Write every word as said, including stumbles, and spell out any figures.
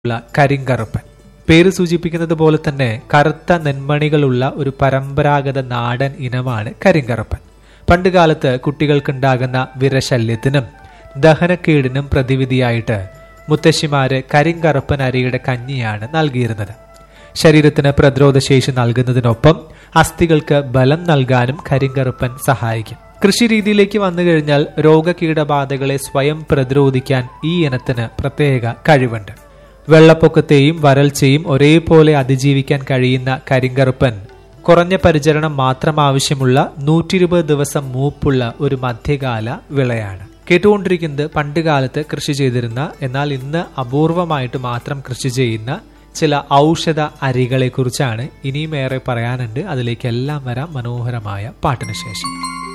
ഉള്ള കരിങ്കറുപ്പൻ. പേര് സൂചിപ്പിക്കുന്നത് പോലെ തന്നെ കറുത്ത നെന്മണികളുള്ള ഒരു പരമ്പരാഗത നാടൻ ഇനമാണ് കരിങ്കറുപ്പൻ. പണ്ടുകാലത്ത് കുട്ടികൾക്കുണ്ടാകുന്ന വിരശല്യത്തിനും ദഹനക്കേടിനും പ്രതിവിധിയായിട്ട് മുത്തശ്ശിമാര് കരിങ്കറുപ്പൻ അരിയുടെ കഞ്ഞിയാണ് നൽകിയിരുന്നത്. ശരീരത്തിന് പ്രതിരോധശേഷി നൽകുന്നതിനൊപ്പം അസ്ഥികൾക്ക് ബലം നൽകാനും കരിങ്കറുപ്പൻ സഹായിക്കും. കൃഷി രീതിയിലേക്ക് വന്നു കഴിഞ്ഞാൽ രോഗകീടബാധകളെ സ്വയം പ്രതിരോധിക്കാൻ ഈ ഇനത്തിന് പ്രത്യേക കഴിവുണ്ട്. വെള്ളപ്പൊക്കത്തെയും വരൾച്ചയും ഒരേപോലെ അതിജീവിക്കാൻ കഴിയുന്ന കരിങ്കറുപ്പൻ കുറഞ്ഞ പരിചരണം മാത്രം ആവശ്യമുള്ള നൂറ്റി ഇരുപത് ദിവസം മൂപ്പുള്ള ഒരു മധ്യകാല വിളയാണ്. കേട്ടുകൊണ്ടിരിക്കുന്നത് പണ്ടുകാലത്ത് കൃഷി ചെയ്തിരുന്ന എന്നാൽ ഇന്ന് അപൂർവമായിട്ട് മാത്രം കൃഷി ചെയ്യുന്ന ചില ഔഷധ അരികളെ കുറിച്ചാണ്. ഇനിയും ഏറെ പറയാനുണ്ട്. അതിലേക്കെല്ലാം വരാം മനോഹരമായ പാട്ടിന് ശേഷം.